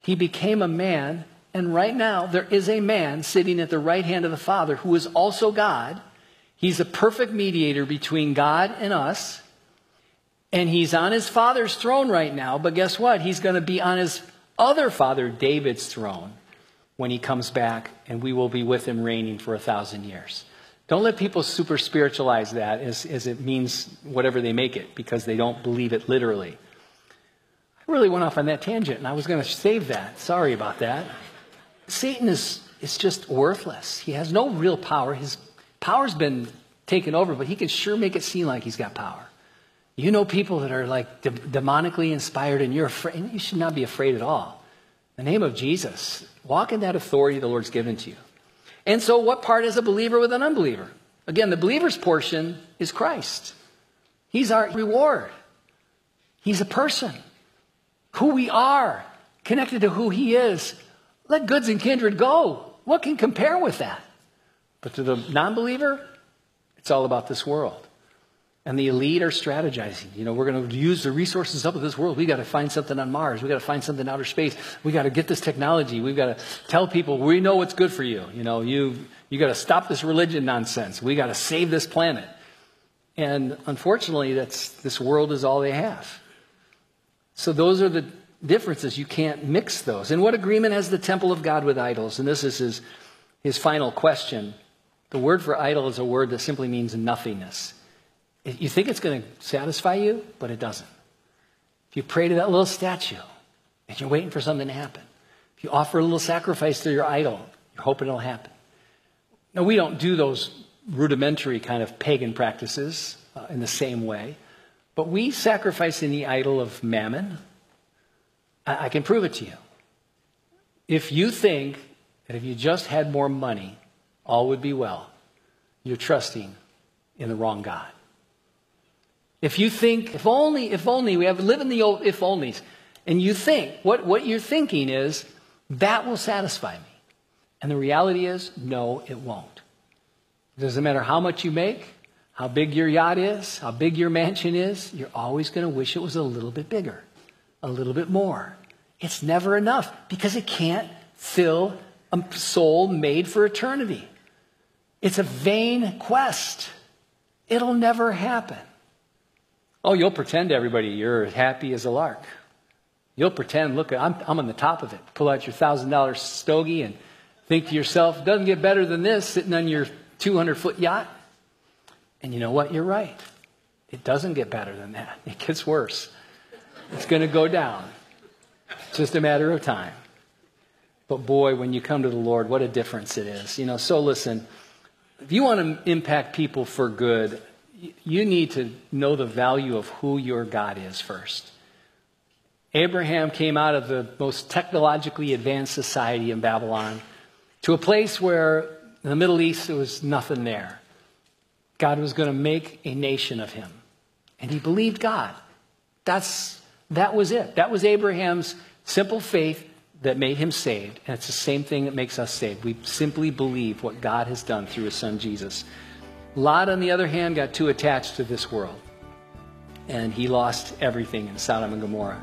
He became a man, and right now there is a man sitting at the right hand of the Father who is also God. He's a perfect mediator between God and us. And he's on his Father's throne right now, but guess what? He's going to be on his other father, David's throne, when he comes back, and we will be with him reigning for 1,000 years. Don't let people super spiritualize that as it means whatever they make it, because they don't believe it literally. I really went off on that tangent, and I was going to save that. Sorry about that. Satan is just worthless. He has no real power. His power's been taken over, but he can sure make it seem like he's got power. You know people that are like demonically inspired, and you're afraid. You should not be afraid at all. In the name of Jesus, walk in that authority the Lord's given to you. And so what part is a believer with an unbeliever? Again, the believer's portion is Christ. He's our reward. He's a person. Who we are, connected to who he is. Let goods and kindred go. What can compare with that? But to the non-believer, it's all about this world. And the elite are strategizing. We're going to use the resources up of this world. We got to find something on Mars. We got to find something in outer space. We got to get this technology. We've got to tell people we know what's good for you. You got to stop this religion nonsense. We got to save this planet. And unfortunately, this world is all they have. So those are the differences. You can't mix those. And what agreement has the temple of God with idols? And this is his final question. The word for idol is a word that simply means nothingness. You think it's going to satisfy you, but it doesn't. If you pray to that little statue and you're waiting for something to happen, if you offer a little sacrifice to your idol, you're hoping it'll happen. Now, we don't do those rudimentary kind of pagan practices in the same way, but we sacrifice in the idol of mammon. I can prove it to you. If you think that if you just had more money, all would be well, you're trusting in the wrong God. If you think, if only, we have live in the old if onlys, and you think, what you're thinking is, that will satisfy me. And the reality is, no, it won't. It doesn't matter how much you make, how big your yacht is, how big your mansion is, you're always going to wish it was a little bit bigger, a little bit more. It's never enough, because it can't fill a soul made for eternity. It's a vain quest. It'll never happen. Oh, you'll pretend to everybody you're happy as a lark. You'll pretend, look, I'm on the top of it. Pull out your $1,000 stogie and think to yourself, it doesn't get better than this sitting on your 200-foot yacht. And you know what? You're right. It doesn't get better than that. It gets worse. It's going to go down. It's just a matter of time. But boy, when you come to the Lord, what a difference it is. So listen, if you want to impact people for good, you need to know the value of who your God is first. Abraham came out of the most technologically advanced society in Babylon to a place where in the Middle East there was nothing there. God was going to make a nation of him. And he believed God. That was it. That was Abraham's simple faith that made him saved. And it's the same thing that makes us saved. We simply believe what God has done through his son Jesus. Lot, on the other hand, got too attached to this world. And he lost everything in Sodom and Gomorrah.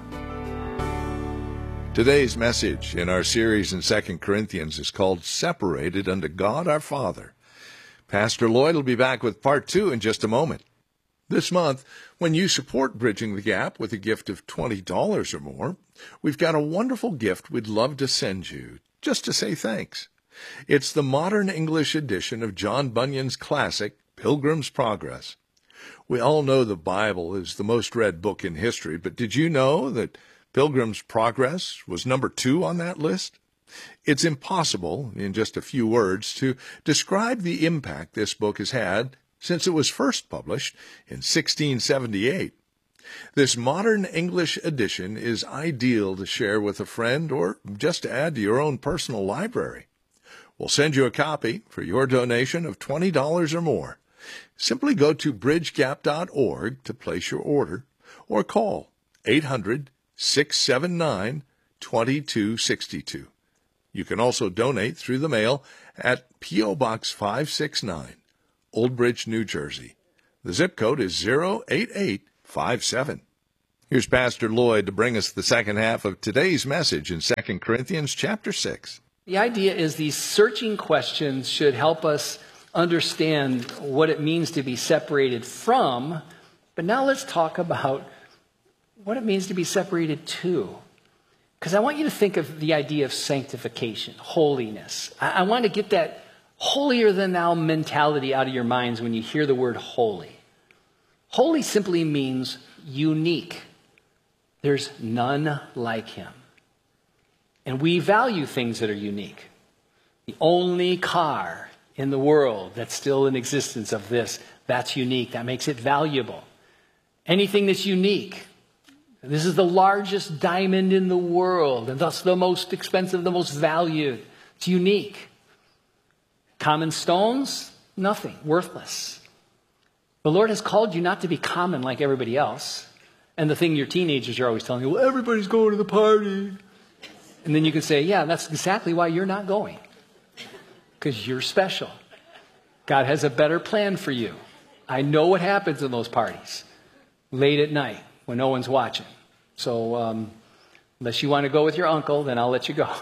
Today's message in our series in 2 Corinthians is called Separated Unto God Our Father. Pastor Lloyd will be back with part 2 in just a moment. This month, when you support Bridging the Gap with a gift of $20 or more, we've got a wonderful gift we'd love to send you, just to say thanks. It's the modern English edition of John Bunyan's classic, Pilgrim's Progress. We all know the Bible is the most read book in history, but did you know that Pilgrim's Progress was number 2 on that list? It's impossible, in just a few words, to describe the impact this book has had since it was first published in 1678. This modern English edition is ideal to share with a friend or just to add to your own personal library. We'll send you a copy for your donation of $20 or more. Simply go to bridgegap.org to place your order or call 800-679-2262. You can also donate through the mail at P.O. Box 569, Old Bridge, New Jersey. The zip code is 08857. Here's Pastor Lloyd to bring us the second half of today's message in 2 Corinthians chapter 6. The idea is these searching questions should help us understand what it means to be separated from. But now let's talk about what it means to be separated to. Because I want you to think of the idea of sanctification, holiness. I want to get that holier than thou mentality out of your minds when you hear the word holy. Holy simply means unique. There's none like him. And we value things that are unique. The only car in the world that's still in existence of this, that's unique. That makes it valuable. Anything that's unique. This is the largest diamond in the world, and thus the most expensive, the most valued. It's unique. Common stones, nothing, worthless. The Lord has called you not to be common like everybody else. And the thing your teenagers are always telling you, well, everybody's going to the party. And then you can say, yeah, that's exactly why you're not going. Because you're special. God has a better plan for you. I know what happens in those parties. Late at night when no one's watching. So unless you want to go with your uncle, then I'll let you go.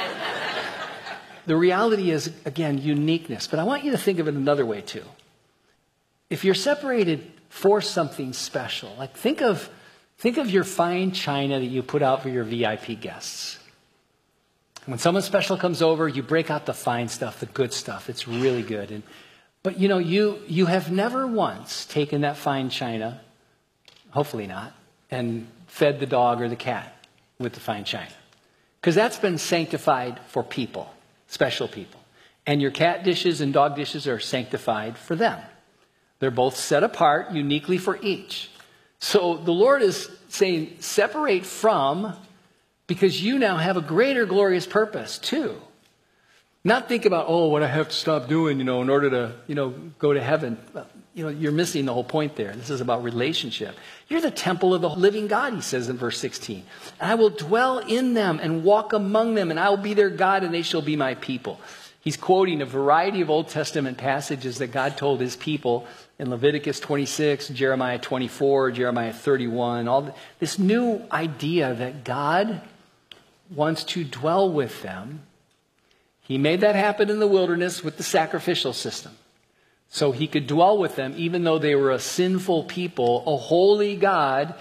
The reality is, again, uniqueness. But I want you to think of it another way, too. If you're separated for something special, like think of your fine china that you put out for your VIP guests. When someone special comes over, you break out the fine stuff, the good stuff. It's really good. But you have never once taken that fine china, hopefully not, and fed the dog or the cat with the fine china. Because that's been sanctified for people, special people. And your cat dishes and dog dishes are sanctified for them. They're both set apart uniquely for each. So the Lord is saying, separate from, because you now have a greater glorious purpose too. Not think about, what I have to stop doing, in order to, go to heaven. You're missing the whole point there. This is about relationship. You're the temple of the living God, he says in verse 16. And I will dwell in them and walk among them, and I will be their God, and they shall be my people. He's quoting a variety of Old Testament passages that God told his people in Leviticus 26, Jeremiah 24, Jeremiah 31. This new idea that God wants to dwell with them. He made that happen in the wilderness with the sacrificial system. So he could dwell with them even though they were a sinful people. A holy God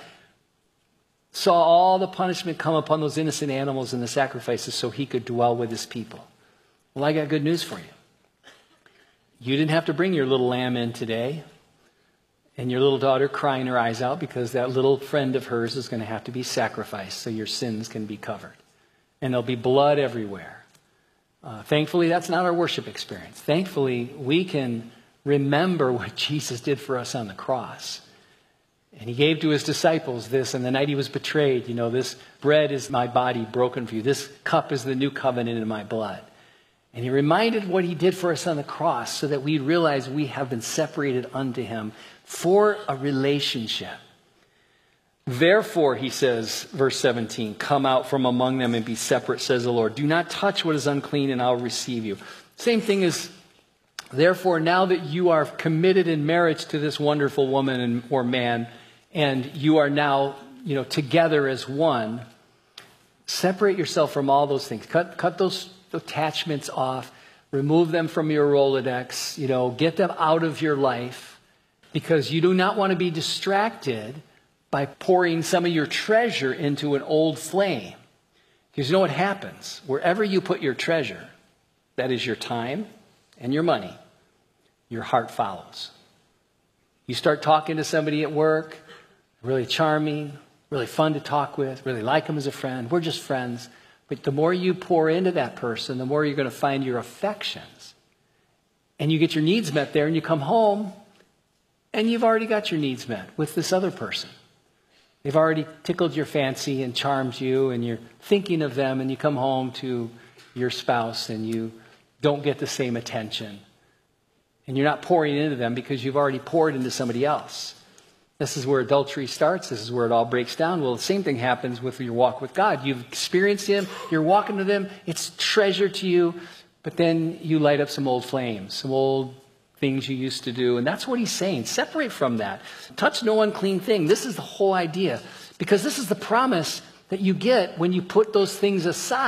saw all the punishment come upon those innocent animals and the sacrifices so he could dwell with his people. Well, I got good news for you. You didn't have to bring your little lamb in today and your little daughter crying her eyes out because that little friend of hers is going to have to be sacrificed so your sins can be covered. And there'll be blood everywhere. Thankfully, that's not our worship experience. Thankfully, we can remember what Jesus did for us on the cross. And he gave to his disciples this, and the night he was betrayed, this bread is my body broken for you. This cup is the new covenant in my blood. And he reminded what he did for us on the cross so that we realize we have been separated unto him for a relationship. Therefore, he says, verse 17, come out from among them and be separate, says the Lord. Do not touch what is unclean, and I'll receive you. Same thing as, therefore, now that you are committed in marriage to this wonderful woman or man, and you are now, together as one, separate yourself from all those things. Cut those attachments off. Remove them from your Rolodex. Get them out of your life, because you do not want to be distracted by pouring some of your treasure into an old flame. Because you know what happens? Wherever you put your treasure, that is your time and your money, your heart follows. You start talking to somebody at work, really charming, really fun to talk with, really like them as a friend. We're just friends. But the more you pour into that person, the more you're going to find your affections. And you get your needs met there, and you come home, and you've already got your needs met with this other person. They've already tickled your fancy and charmed you, and you're thinking of them, and you come home to your spouse, and you don't get the same attention. And you're not pouring into them because you've already poured into somebody else. This is where adultery starts. This is where it all breaks down. Well, the same thing happens with your walk with God. You've experienced him. You're walking with him. It's treasure to you. But then you light up some old flames, some old things you used to do. And that's what he's saying. Separate from that. Touch no unclean thing. This is the whole idea. Because this is the promise that you get when you put those things aside.